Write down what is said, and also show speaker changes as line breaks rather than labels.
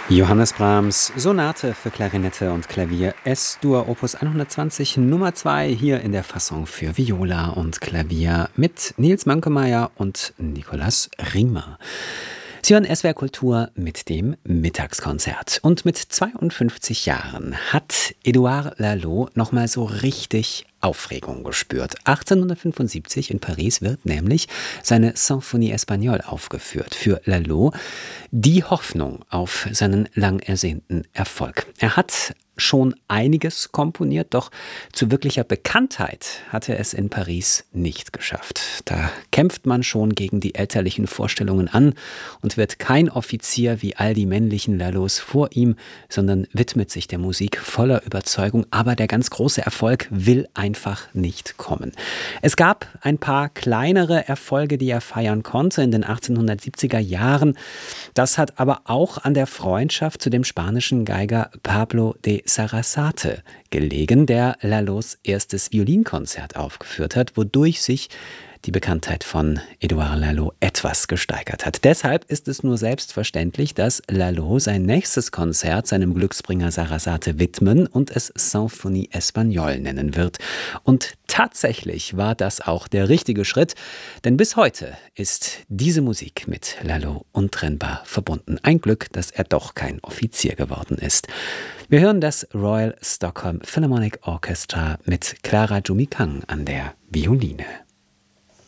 Johannes Brahms Sonate für Klarinette und Klavier S-Dur Opus 120 Nummer 2 hier in der Fassung für Viola und Klavier mit Nils Mönkemeyer und Nikolaus Riemer. Sie hören SWR Kultur mit dem Mittagskonzert. Und mit 52 Jahren hat Édouard Laloux nochmal so richtig Aufregung gespürt. 1875 in Paris wird nämlich seine Symphonie Espagnole aufgeführt. Für Laloux die Hoffnung auf seinen lang ersehnten Erfolg. Er hat schon einiges komponiert, doch zu wirklicher Bekanntheit hat er es in Paris nicht geschafft. Da kämpft man schon gegen die elterlichen Vorstellungen an und wird kein Offizier wie all die männlichen Lalouxs vor ihm, sondern widmet sich der Musik voller Überzeugung. Aber der ganz große Erfolg will einfach nicht kommen. Es gab ein paar kleinere Erfolge, die er feiern konnte in den 1870er Jahren. Das hat aber auch an der Freundschaft zu dem spanischen Geiger Pablo de Sarasate gelegen, der Lalouxs erstes Violinkonzert aufgeführt hat, wodurch sich die Bekanntheit von Édouard Laloux etwas gesteigert hat. Deshalb ist es nur selbstverständlich, dass Laloux sein nächstes Konzert seinem Glücksbringer Sarasate widmen und es Symphonie Espagnole nennen wird. Und tatsächlich war das auch der richtige Schritt, denn bis heute ist diese Musik mit Laloux untrennbar verbunden. Ein Glück, dass er doch kein Offizier geworden ist. Wir hören das Royal Stockholm Philharmonic Orchestra mit Clara Jumikang an der Violine.